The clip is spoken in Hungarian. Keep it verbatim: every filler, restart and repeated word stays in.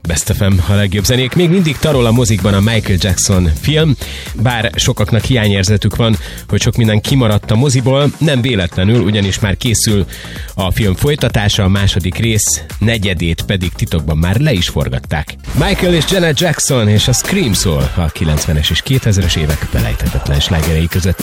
Best ef em, a legjobb zenék. Még mindig tarol a mozikban a Michael Jackson film, bár sokaknak hiányérzetük van, hogy sok minden kimaradt a moziból, nem véletlenül, ugyanis már készül a film folytatása, a második rész negyedét pedig titokban már le is forgatták. Michael és Janet Jackson és a Scream szól a kilencvenes és kétezres évek felejthetetlen slágerei között.